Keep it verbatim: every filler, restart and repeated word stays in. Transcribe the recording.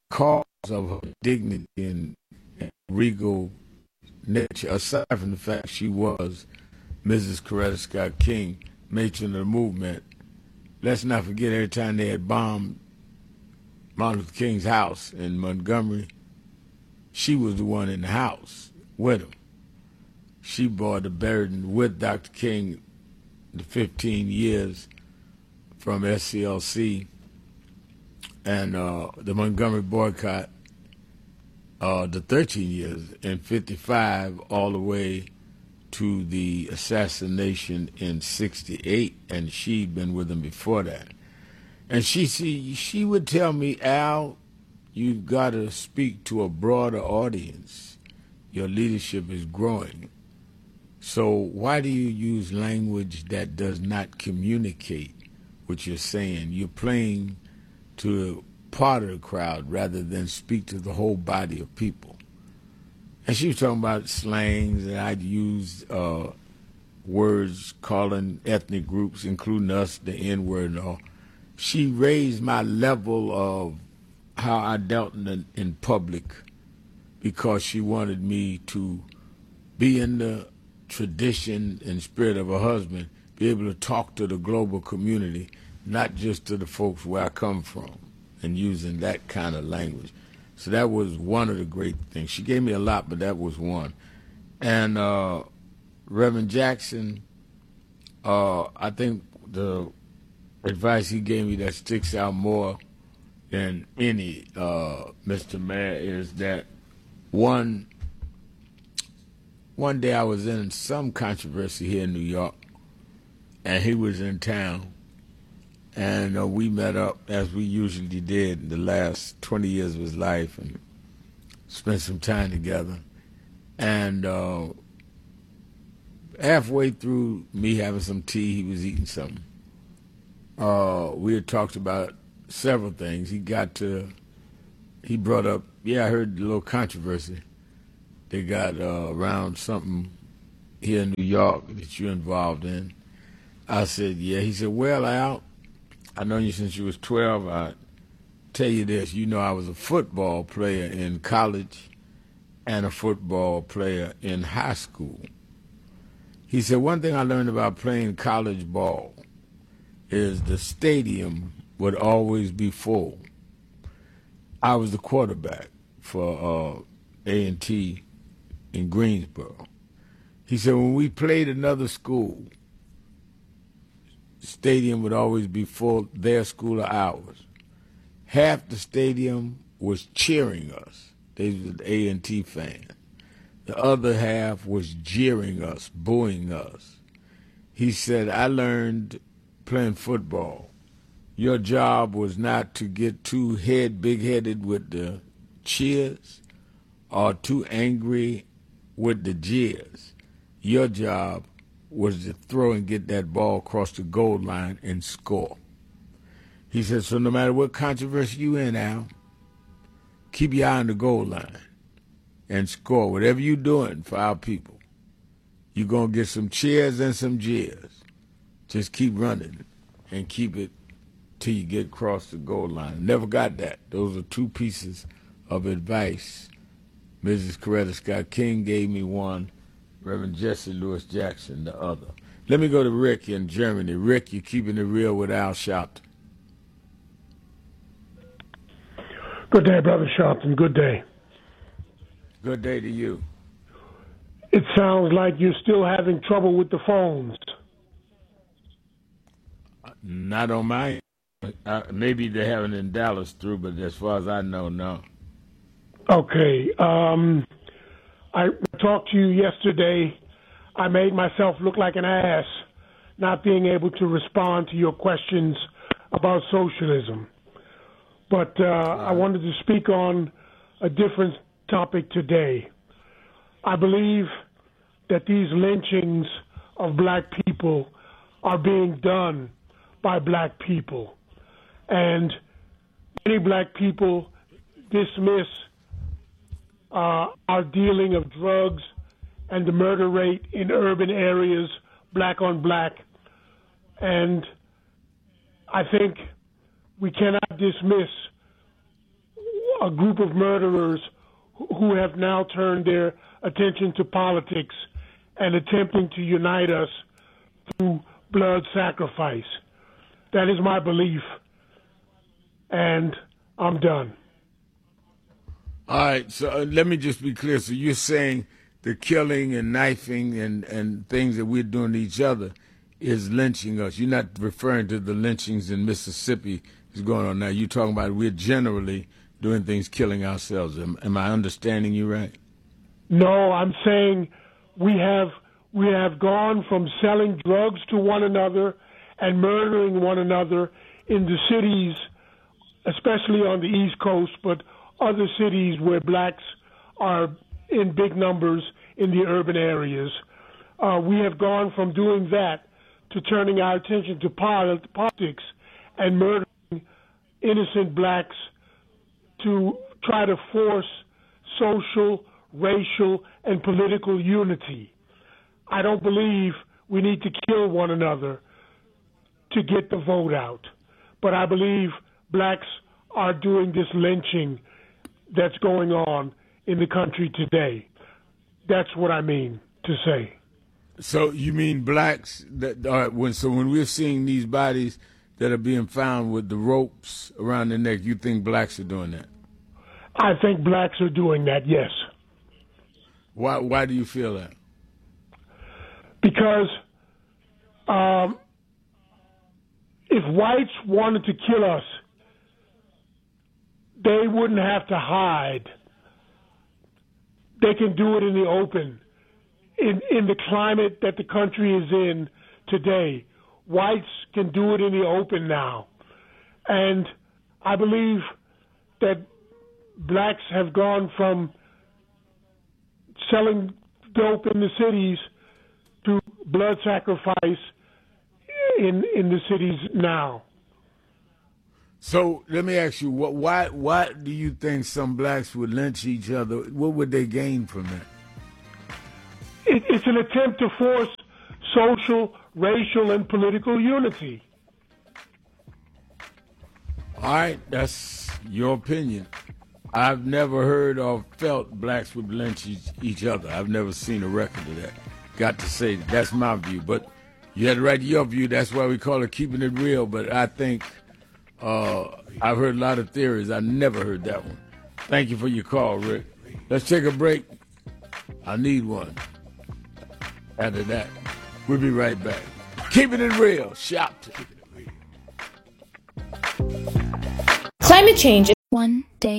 cause of her dignity and regal nature, aside from the fact she was Missus Coretta Scott King, matron of the movement. Let's not forget every time they had bombed Martin Luther King's house in Montgomery, she was the one in the house with him. She bore the burden with Doctor King the fifteen years from S C L C and uh, the Montgomery boycott, uh, the thirteen years, and fifty-five all the way to the assassination in sixty-eight, and she'd been with him before that. And she she, she would tell me, Al, you've got to speak to a broader audience. Your leadership is growing. So why do you use language that does not communicate what you're saying? You're playing to a part of the crowd rather than speak to the whole body of people. And she was talking about slangs, and I'd used uh, words calling ethnic groups, including us, the N-word and all. She raised my level of how I dealt in, in public because she wanted me to be in the tradition and spirit of a husband, be able to talk to the global community, not just to the folks where I come from, and using that kind of language. So that was one of the great things. She gave me a lot, but that was one. And uh, Reverend Jackson, uh, I think the advice he gave me that sticks out more than any, uh, Mister Mayor, is that one, one day I was in some controversy here in New York, and he was in town, and uh, we met up as we usually did in the last twenty years of his life and spent some time together. And uh, halfway through me having some tea, he was eating something. Uh, we had talked about several things. He got to, he brought up, yeah, I heard a little controversy they got uh, around something here in New York that you're involved in. I said, yeah. He said, well, Al, I known you since you was twelve. I tell you this, you know I was a football player in college and a football player in high school. He said, one thing I learned about playing college ball is the stadium would always be full. I was the quarterback for uh, A and T in Greensboro. He said, when we played another school, the stadium would always be full, their school or ours. Half the stadium was cheering us. They were the A and T fans. The other half was jeering us, booing us. He said, I learned playing football. Your job was not to get too head, big-headed with the cheers or too angry with the jeers. Your job was to throw and get that ball across the goal line and score. He said, so no matter what controversy you in, Al, keep your eye on the goal line and score. Whatever you're doing for our people, you're going to get some cheers and some jeers. Just keep running and keep it till you get across the goal line. Never got that. Those are two pieces of advice. Missus Coretta Scott King gave me one, Reverend Jesse Lewis Jackson the other. Let me go to Rick in Germany. Rick, you're keeping it real with Al Sharpton. Good day, Brother Sharpton. Good day. Good day to you. It sounds like you're still having trouble with the phones. Not on my uh, maybe they haven't in Dallas through, but as far as I know, no. Okay. Um, I talked to you yesterday. I made myself look like an ass not being able to respond to your questions about socialism. But uh, I wanted to speak on a different topic today. I believe that these lynchings of black people are being done by black people. And many black people dismiss uh, our dealing of drugs and the murder rate in urban areas, black on black. And I think we cannot dismiss a group of murderers who have now turned their attention to politics and attempting to unite us through blood sacrifice. That is my belief, and I'm done. All right, so uh, let me just be clear. So you're saying the killing and knifing and, and things that we're doing to each other is lynching us. You're not referring to the lynchings in Mississippi that's going on now. You're talking about we're generally doing things killing ourselves. Am, am I understanding you right? No, I'm saying we have we have gone from selling drugs to one another and murdering one another in the cities, especially on the East Coast, but other cities where blacks are in big numbers in the urban areas. Uh, we have gone from doing that to turning our attention to politics and murdering innocent blacks to try to force social, racial, and political unity. I don't believe we need to kill one another to get the vote out, but I believe blacks are doing this lynching that's going on in the country today. That's what I mean to say. So you mean blacks that are when so when we're seeing these bodies that are being found with the ropes around their neck, you think blacks are doing that? I think blacks are doing that, yes. Why why do you feel that? Because um, if whites wanted to kill us, they wouldn't have to hide. They can do it in the open. In in the climate that the country is in today, whites can do it in the open now. And I believe that blacks have gone from selling dope in the cities to blood sacrifice in in the cities now. So let me ask you, what, why why do you think some blacks would lynch each other? What would they gain from that? It, it's an attempt to force social, racial, and political unity. All right, that's your opinion. I've never heard or felt blacks would lynch each, each other. I've never seen a record of that. Got to say, that's my view. But you had to write your view. That's why we call it keeping it real. But I think uh, I've heard a lot of theories. I never heard that one. Thank you for your call, Rick. Let's take a break. I need one. After that, we'll be right back. Keeping it real. Shout. Climate change is one day.